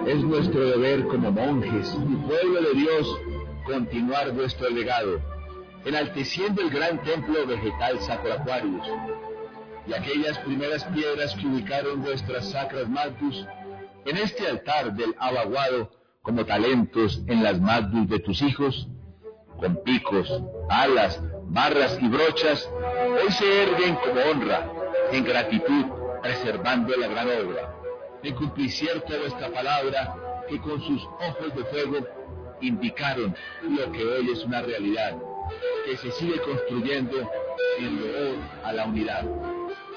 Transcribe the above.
Es nuestro deber como monjes y pueblo de Dios continuar nuestro legado, enalteciendo el gran templo vegetal Sacro Aquarius y aquellas primeras piedras que ubicaron vuestras sacras Malthus en este altar del abaguado como talentos en las Malthus de tus hijos, con picos, alas, barras y brochas, hoy se erguen como honra, en gratitud, preservando la gran obra, en cumplir cierta vuestra palabra, que con sus ojos de fuego indicaron lo que hoy es una realidad, que se sigue construyendo en honor a la unidad.